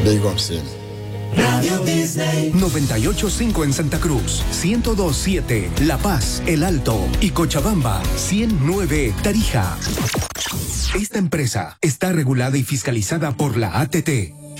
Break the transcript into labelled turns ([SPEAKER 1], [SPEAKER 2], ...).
[SPEAKER 1] Digo sí.
[SPEAKER 2] Radio Disney 98.5 en Santa Cruz, 102.7 La Paz, El Alto y Cochabamba, 100.9 Tarija. Esta empresa está regulada y fiscalizada por la ATT.